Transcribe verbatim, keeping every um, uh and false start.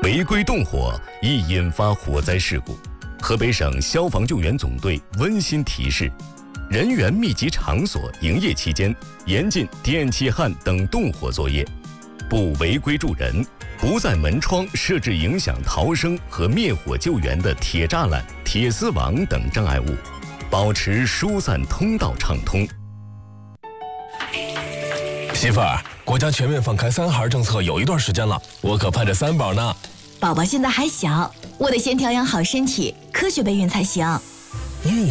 违规动火易引发火灾事故。河北省消防救援总队温馨提示：人员密集场所营业期间，严禁电气焊等动火作业，不违规助人，不在门窗设置影响逃生和灭火救援的铁栅栏、铁丝网等障碍物，保持疏散通道畅通。 媳妇儿，国家全面放开三孩政策有一段时间了，我可盼着三宝呢。 宝宝现在还小，我得先调养好身体，科学备孕才行。 孕